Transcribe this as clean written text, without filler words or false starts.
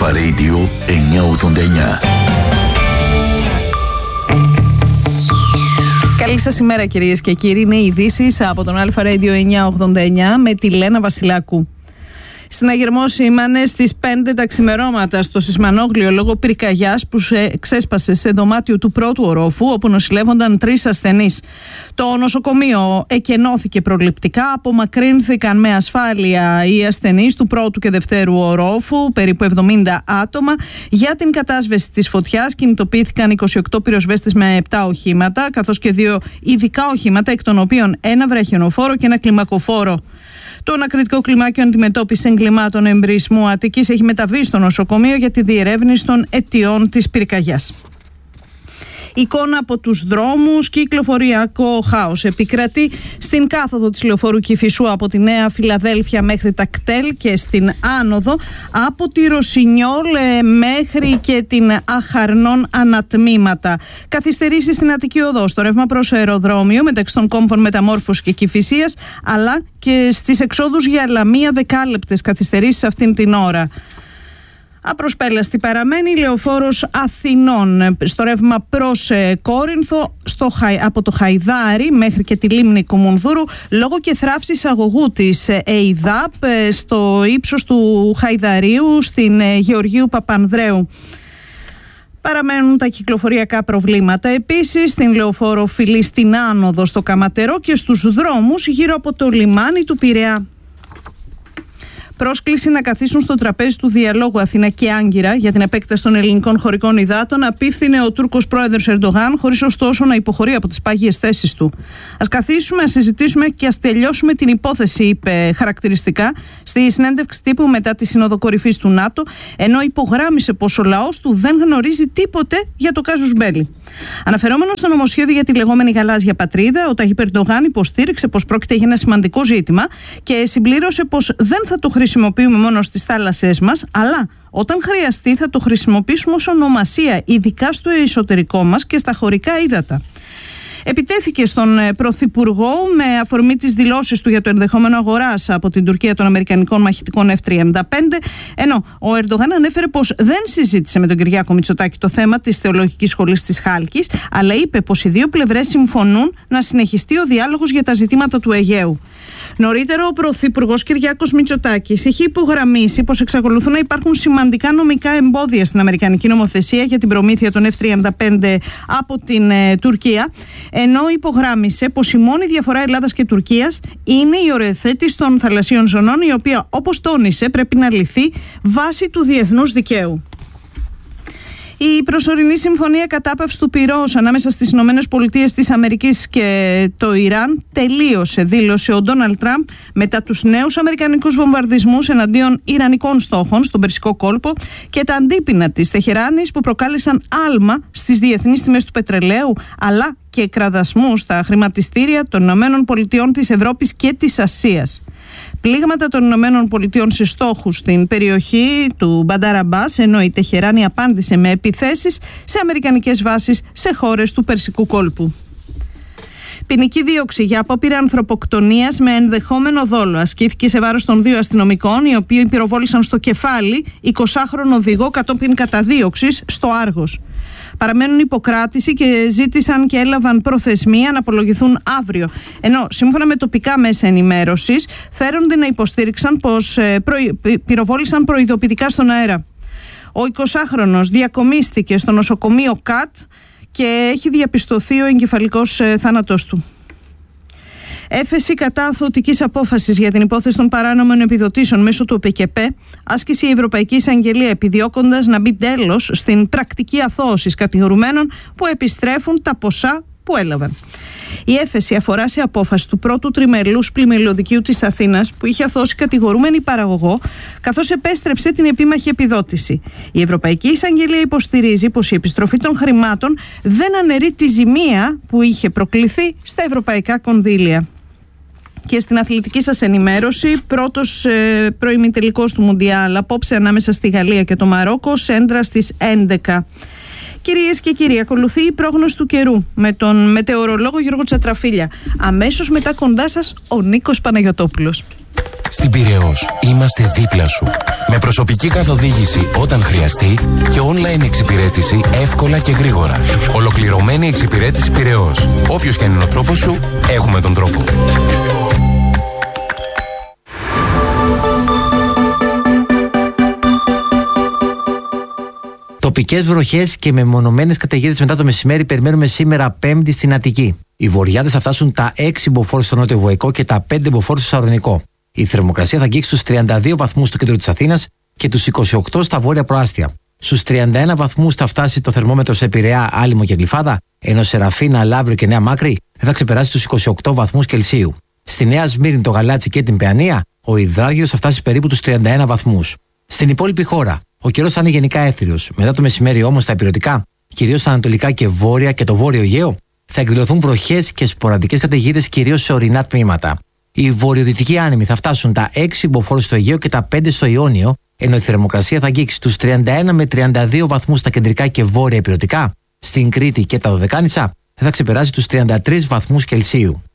Αλφα Radio 989. Καλή σας ημέρα κυρίες και κύριοι. Είναι οι ειδήσεις από τον Αλφα Radio 989 με τη Λένα Βασιλάκου. Συναγερμός σήμανε στις 5 τα ξημερώματα στο Σισμανόγλιο λόγω πυρκαγιάς που ξέσπασε σε δωμάτιο του πρώτου ορόφου, όπου νοσηλεύονταν 3 ασθενείς. Το νοσοκομείο εκενώθηκε προληπτικά, απομακρύνθηκαν με ασφάλεια οι ασθενείς του πρώτου και δευτέρου ορόφου, περίπου 70 άτομα. Για την κατάσβεση της φωτιάς κινητοποιήθηκαν 28 πυροσβέστες με 7 οχήματα, καθώς και 2 ειδικά οχήματα, εκ των οποίων ένα βραχιονοφόρο και ένα κλιμακοφόρο. Το ανακριτικό κλιμάκιο αντιμετώπιση εγκλημάτων εμπρισμού Αττικής έχει μεταβεί στο νοσοκομείο για τη διερεύνηση των αιτιών της πυρκαγιάς. Εικόνα από τους δρόμους, κυκλοφοριακό χάος επικρατεί στην κάθοδο της λεωφόρου Κηφισού από τη Νέα Φιλαδέλφια μέχρι τα κτέλ και στην άνοδο από τη Ρωσινιόλ μέχρι και την Αχαρνών ανατμήματα. Καθυστερήσεις στην Αττική Οδό, στο ρεύμα προς αεροδρόμιο μεταξύ των κόμβων Μεταμόρφωσης και Κηφισίας, αλλά και στις εξόδους για Λαμία δεκάλεπτες καθυστερήσεις αυτήν την ώρα. Απροσπέλαστη παραμένει η λεωφόρος Αθηνών στο ρεύμα προς Κόρινθο από το Χαϊδάρι μέχρι και τη λίμνη Κουμουνδούρου λόγω και θράψης αγωγού της ΕΙΔΑΠ στο ύψος του Χαϊδαρίου στην Γεωργίου Παπανδρέου. Παραμένουν τα κυκλοφοριακά προβλήματα επίσης στην λεωφόρο Φιλή στην άνοδο στο Καματερό και στους δρόμους γύρω από το λιμάνι του Πειραιά. Πρόσκληση να καθίσουν στο τραπέζι του διαλόγου Αθήνα και Άγκυρα για την επέκταση των ελληνικών χωρικών υδάτων απίφθινε ο Τούρκος πρόεδρος Ερντογάν, χωρίς ωστόσο να υποχωρεί από τις πάγιες θέσεις του. Ας καθίσουμε, ας συζητήσουμε και ας τελειώσουμε την υπόθεση, είπε χαρακτηριστικά στη συνέντευξη τύπου μετά τη Σύνοδο Κορυφής του ΝΑΤΟ, ενώ υπογράμμισε πως ο λαός του δεν γνωρίζει τίποτε για το κάζους μπέλι. Αναφερόμενο στο νομοσχέδιο για τη λεγόμενη γαλάζια πατρίδα, ο Ταγίπ Ερντογάν υποστήριξε πως πρόκειται για ένα σημαντικό ζήτημα και συμπλήρωσε πως δεν θα το χρησιμοποιούμε μόνο στις θάλασσές μας, αλλά όταν χρειαστεί θα το χρησιμοποιήσουμε ως ονομασία, ειδικά στο εσωτερικό μας και στα χωρικά ύδατα. Επιτέθηκε στον Πρωθυπουργό με αφορμή τις δηλώσεις του για το ενδεχόμενο αγοράς από την Τουρκία των αμερικανικών μαχητικών F-35, ενώ ο Ερντογάν ανέφερε πως δεν συζήτησε με τον Κυριάκο Μητσοτάκη το θέμα της Θεολογικής Σχολής της Χάλκης, αλλά είπε πως οι δύο πλευρές συμφωνούν να συνεχιστεί ο διάλογος για τα ζητήματα του Αιγαίου. Νωρίτερα, ο Πρωθυπουργός Κυριάκος Μητσοτάκης έχει υπογραμμίσει πως εξακολουθούν να υπάρχουν σημαντικά νομικά εμπόδια στην αμερικανική νομοθεσία για την προμήθεια των F-35 από την Τουρκία, ενώ υπογράμμισε πως η μόνη διαφορά Ελλάδας και Τουρκίας είναι η οριοθέτηση των θαλασσίων ζωνών, η οποία, όπως τόνισε, πρέπει να λυθεί βάσει του διεθνούς δικαίου. Η προσωρινή συμφωνία κατάπαυσης του πυρός ανάμεσα στις ΗΠΑ της Αμερικής και το Ιράν τελείωσε, δήλωσε ο Ντόναλντ Τραμπ μετά τους νέους αμερικανικούς βομβαρδισμούς εναντίον ιρανικών στόχων στον Περσικό κόλπο και τα αντίπεινα της Τεχεράνης που προκάλεσαν άλμα στις διεθνείς τιμές του πετρελαίου, αλλά και κραδασμού στα χρηματιστήρια των ΗΠΑ, της Ευρώπης και της Ασίας. Πλήγματα των ΗΠΑ σε στόχους στην περιοχή του Μπαντάρ Αμπάς, ενώ η Τεχεράνη απάντησε με επιθέσεις σε αμερικανικές βάσεις σε χώρες του Περσικού κόλπου. Ποινική δίωξη για απόπειρα ανθρωποκτονίας με ενδεχόμενο δόλο ασκήθηκε σε βάρος των 2 αστυνομικών, οι οποίοι πυροβόλησαν στο κεφάλι 20χρονο οδηγό κατόπιν καταδίωξης στο Άργος. Παραμένουν υποκράτηση και ζήτησαν και έλαβαν προθεσμία να απολογηθούν αύριο. Ενώ σύμφωνα με τοπικά μέσα ενημέρωσης φέρονται να υποστήριξαν πως πυροβόλησαν προειδοποιητικά στον αέρα. Ο 20χρονος διακομίστηκε στο νοσοκομείο ΚΑΤ και έχει διαπιστωθεί ο εγκεφαλικός θάνατος του. Έφεση κατά αθωωτικής απόφασης για την υπόθεση των παράνομων επιδοτήσεων μέσω του ΟΠΕΚΕΠΕ άσκησε η Ευρωπαϊκή Εισαγγελία, επιδιώκοντας να μπει τέλος στην πρακτική αθώωσης κατηγορουμένων που επιστρέφουν τα ποσά που έλαβαν. Η έφεση αφορά σε απόφαση του πρώτου τριμελούς πλημμυλωδικείου της Αθήνας που είχε αθώσει κατηγορούμενη παραγωγό, καθώς επέστρεψε την επίμαχη επιδότηση. Η Ευρωπαϊκή Εισαγγελία υποστηρίζει πως η επιστροφή των χρημάτων δεν αναιρεί τη ζημία που είχε προκληθεί στα ευρωπαϊκά κονδύλια. Και στην αθλητική σας ενημέρωση, πρώτος προημιτελικός του Μουντιάλ απόψε ανάμεσα στη Γαλλία και το Μαρόκο, σέντρα στις 11. Κυρίες και κύριοι, ακολουθεί η πρόγνωση του καιρού με τον μετεωρολόγο Γιώργο Τσατραφίλια. Αμέσως μετά κοντά σας ο Νίκος Παναγιωτόπουλος. Στην Πειραιώς είμαστε δίπλα σου. Με προσωπική καθοδήγηση όταν χρειαστεί και online εξυπηρέτηση εύκολα και γρήγορα. Ολοκληρωμένη εξυπηρέτηση Πειραιώς. Όποιος και αν είναι ο τρόπος σου, έχουμε τον τρόπο. Τοπικές βροχές και μεμονωμένες καταιγίδες μετά το μεσημέρι περιμένουμε σήμερα Πέμπτη στην Αττική. Οι βορειάδες θα φτάσουν τα 6 μποφόρ στο νότιο Βοϊκό και τα 5 μποφόρ στο Σαλονικό. Η θερμοκρασία θα αγγίξει στους 32 βαθμούς στο κέντρο της Αθήνας και τους 28 στα βόρεια προάστια. Στους 31 βαθμούς θα φτάσει το θερμόμετρο σε Πειραιά, Άλυμο και Γλυφάδα, ενώ σε Ραφίνα, Λαύριο και Νέα Μάκρη δεν θα ξεπεράσει τους 28 βαθμούς Κελσίου. Στη Νέα Σμύρνη, το Γαλάτσι και την Παιανία, ο υδράργυρος θα φτάσει περίπου τους 31 βαθμούς. Στην υπόλοιπη χώρα, ο καιρός θα είναι γενικά έθριος. Μετά το μεσημέρι όμως στα ηπειρωτικά, κυρίως στα ανατολικά και βόρεια και το βόρειο Αιγαίο, θα εκδηλωθούν βροχές και σποραδικές καταιγίδες κυρίως σε ορεινά τμήματα. Οι βορειοδυτικοί άνεμοι θα φτάσουν τα 6 μποφόρ στο Αιγαίο και τα 5 στο Ιόνιο, ενώ η θερμοκρασία θα αγγίξει τους 31 με 32 βαθμούς στα κεντρικά και βόρεια ηπειρωτικά. Στην Κρήτη και τα Δωδεκάνησα δεν θα ξεπεράσει τους 33 βαθμούς Κελσίου.